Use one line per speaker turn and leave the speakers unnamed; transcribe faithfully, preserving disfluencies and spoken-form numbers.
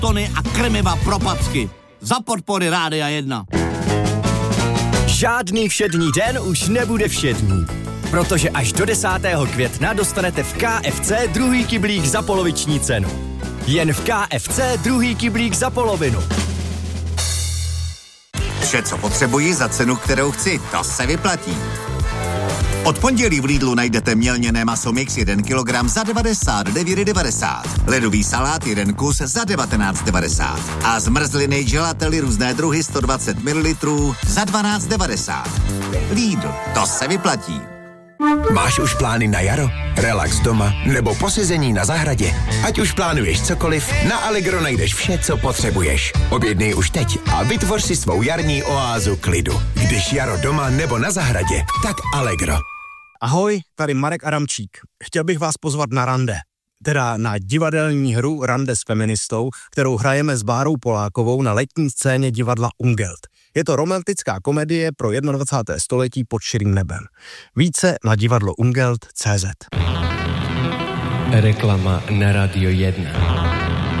kartony a krmiva pro packy. Za podpory Rádia jedna.
Žádný všední den už nebude všední, protože až do desátého května dostanete v K F C druhý kyblík za poloviční cenu. Jen v K F C druhý kyblík za polovinu.
Vše, co potřebuji za cenu, kterou chci, to se vyplatí. Od pondělí v Lidlu najdete mělněné maso mix jeden kilogram za devadesát devět devadesát, ledový salát jeden kus za devatenáct devadesát a zmrzliny gelately různé druhy sto dvacet mililitrů za dvanáct devadesát. Lidl, to se vyplatí.
Máš už plány na jaro? Relax doma nebo posezení na zahradě? Ať už plánuješ cokoliv, na Allegro najdeš vše, co potřebuješ. Objednej už teď a vytvoř si svou jarní oázu klidu. Když jaro doma nebo na zahradě, tak Allegro.
Ahoj, tady Marek Adamčík. Chtěl bych vás pozvat na rande. Teda na divadelní hru Rande s feministou, kterou hrajeme s Bárou Polákovou na letní scéně divadla Ungelt. Je to romantická komedie pro dvacátého prvního století pod širým nebem. Více na divadlo ungelt tečka cé zet.
Reklama na Radio jedna.